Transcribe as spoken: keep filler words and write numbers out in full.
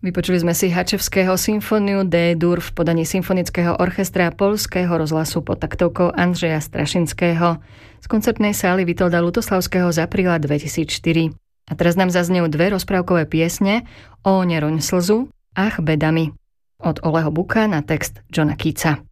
Vypočuli sme si Hačevského symfóniu D-dur v podaní Symfonického orchestra Poľského rozhlasu pod taktovkou Andřeja Strašinského z koncertnej sály Vitolda Lutoslavského z apríla dvetisícštyri. A teraz nám zaznejú dve rozprávkové piesne O neroň slzu, Ach bedami od Oleho Buka na text Johna Keatsa.